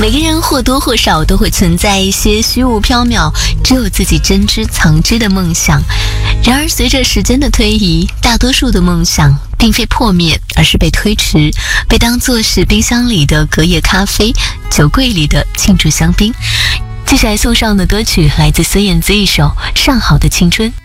每个人或多或少都会存在一些虚无缥缈、只有自己真知藏知的梦想。然而随着时间的推移，大多数的梦想并非破灭，而是被推迟，被当作是冰箱里的隔夜咖啡，酒柜里的庆祝香槟。接下来送上的歌曲来自孙燕姿一首《上好的青春》。